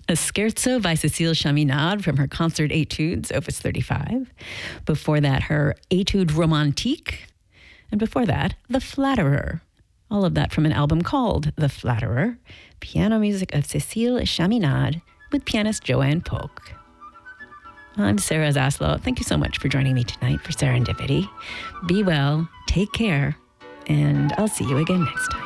A Scherzo by Cécile Chaminade from her concert Etudes, Opus 35. Before that, her Etude Romantique. And before that, The Flatterer. All of that from an album called The Flatterer, piano music of Cécile Chaminade with pianist Joanne Polk. I'm Sarah Zaslow. Thank you so much for joining me tonight for Serendipity. Be well, take care, and I'll see you again next time.